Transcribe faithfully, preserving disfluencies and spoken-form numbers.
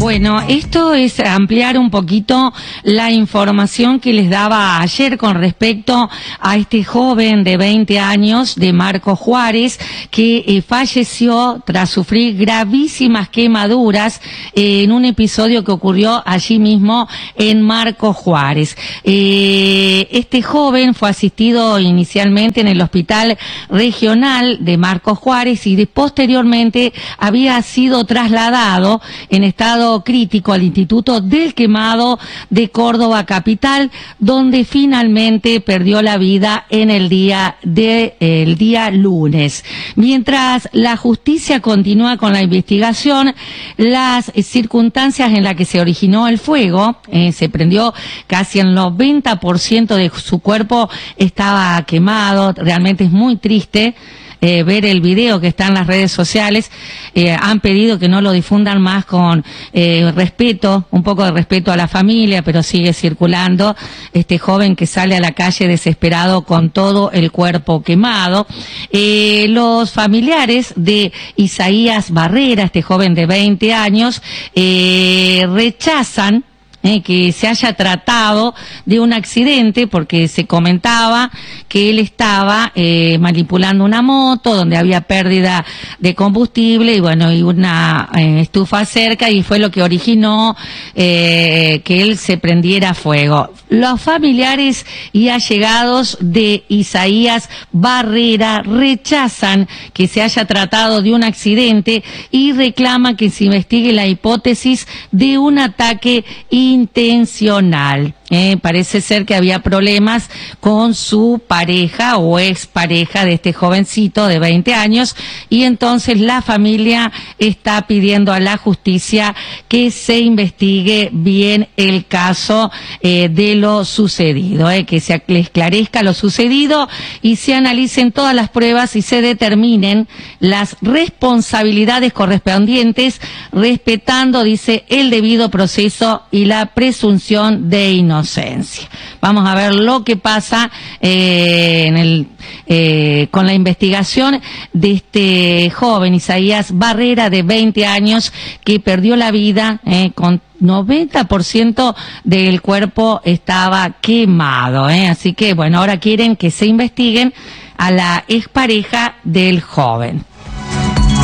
Bueno, esto es ampliar un poquito la información que les daba ayer con respecto a este joven de veinte años, de Marcos Juárez, que eh, falleció tras sufrir gravísimas quemaduras eh, en un episodio que ocurrió allí mismo en Marcos Juárez. Eh, este joven fue asistido inicialmente en el Hospital Regional de Marcos Juárez y de, posteriormente había sido trasladado en estado crítico al Instituto del Quemado de Córdoba capital, donde finalmente perdió la vida en el día de eh, el día lunes. Mientras la justicia continúa con la investigación, las eh, circunstancias en las que se originó el fuego, eh, se prendió casi el noventa por ciento de su cuerpo estaba quemado. Realmente es muy triste Eh, ver el video que está en las redes sociales. Eh, han pedido que no lo difundan más con eh, respeto, un poco de respeto a la familia, pero sigue circulando este joven que sale a la calle desesperado con todo el cuerpo quemado. Eh, los familiares de Isaías Barrera, este joven de veinte años, eh, rechazan Eh, que se haya tratado de un accidente, porque se comentaba que él estaba eh, manipulando una moto donde había pérdida de combustible y bueno, y una eh, estufa cerca, y fue lo que originó eh, que él se prendiera fuego. Los familiares y allegados de Isaías Barrera rechazan que se haya tratado de un accidente y reclaman que se investigue la hipótesis de un ataque intencional. Eh, parece ser que había problemas con su pareja o expareja de este jovencito de veinte años, y entonces la familia está pidiendo a la justicia que se investigue bien el caso eh, de lo sucedido, eh, que se esclarezca lo sucedido y se analicen todas las pruebas y se determinen las responsabilidades correspondientes, respetando, dice, el debido proceso y la presunción de inocencia. Vamos a ver lo que pasa eh, en el, eh, con la investigación de este joven Isaías Barrera de veinte años que perdió la vida eh, con noventa por ciento del cuerpo estaba quemado, eh. Así que bueno, ahora quieren que se investiguen a la expareja del joven.